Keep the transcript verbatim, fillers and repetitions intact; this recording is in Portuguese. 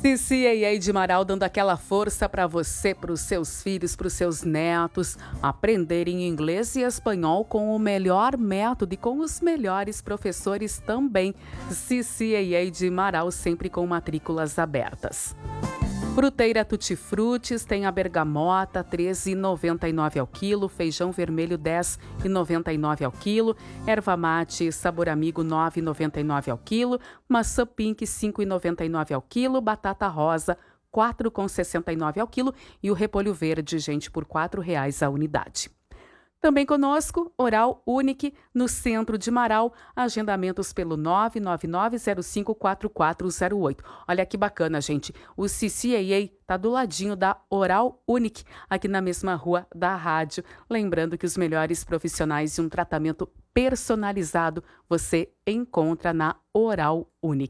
C C A A de Marau dando aquela força para você, para os seus filhos, para os seus netos aprenderem inglês e espanhol com o melhor método e com os melhores professores também. C C A A de Marau sempre com matrículas abertas. Fruteira Tutti Frutis tem a bergamota treze reais e noventa e nove centavos ao quilo, feijão vermelho dez reais e noventa e nove centavos ao quilo, erva mate sabor amigo nove reais e noventa e nove centavos ao quilo, maçã pink cinco reais e noventa e nove centavos ao quilo, batata rosa quatro reais e sessenta e nove centavos ao quilo e o repolho verde, gente, por quatro reais a unidade. Também conosco, Oral Unique, no centro de Marau, agendamentos pelo nove nove nove zero cinco quatro quatro zero oito. Olha que bacana, gente, o C C A A está do ladinho da Oral Unique, aqui na mesma rua da rádio. Lembrando que os melhores profissionais e um tratamento personalizado você encontra na Oral Unique.